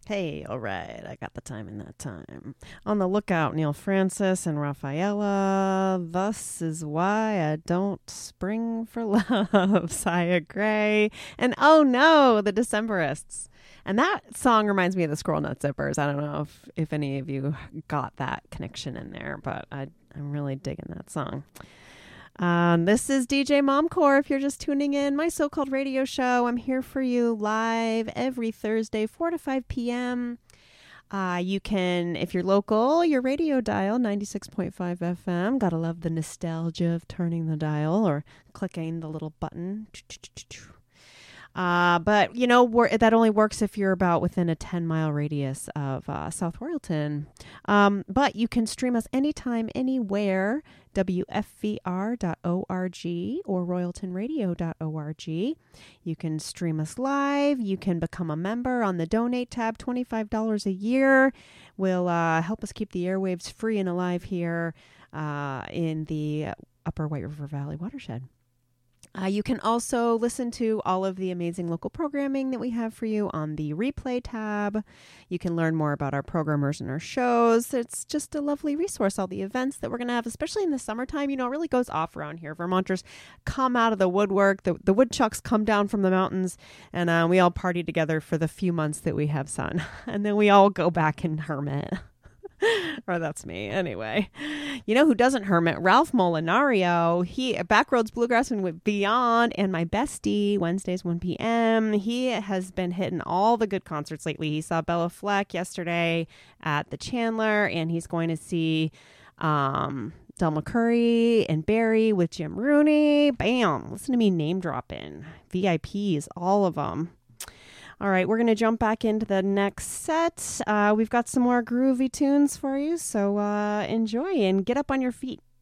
Hey, all right, I got the time in that time. On the lookout, Neil Francis and Rafaela. Thus is why I don't spring for love. Saya Gray. And oh no, the Decemberists. And that song reminds me of the Squirrel Nut Zippers. I don't know if any of you got that connection in there, but I'm really digging that song. This is DJ Momcore. If you're just tuning in, my so-called radio show. I'm here for you live every Thursday, 4 to 5 p.m. You can, if you're local, your radio dial, 96.5 FM. Gotta love the nostalgia of turning the dial or clicking the little button. But, you know, that only works if you're about within a 10-mile radius of South Royalton. But you can stream us anytime, anywhere, WFVR.org or RoyaltonRadio.org. You can stream us live. You can become a member on the Donate tab, $25 a year. Will help us keep the airwaves free and alive here in the Upper White River Valley watershed. You can also listen to all of the amazing local programming that we have for you on the replay tab. You can learn more about our programmers and our shows. It's just a lovely resource, all the events that we're going to have, especially in the summertime. You know, it really goes off around here. Vermonters come out of the woodwork. The woodchucks come down from the mountains, and we all party together for the few months that we have sun. And then we all go back and hermit. Or that's me. Anyway, you know who doesn't hermit? Ralph Molinario. He Backroads Bluegrass and Beyond, and my bestie, Wednesdays 1 p.m. He has been hitting all the good concerts lately. He saw Bella Fleck yesterday at the Chandler, and he's going to see Del McCurry and Barry with Jim Rooney. Bam! Listen to me name dropping. VIPs, all of them. All right, we're going to jump back into the next set. We've got some more groovy tunes for you, so enjoy and get up on your feet.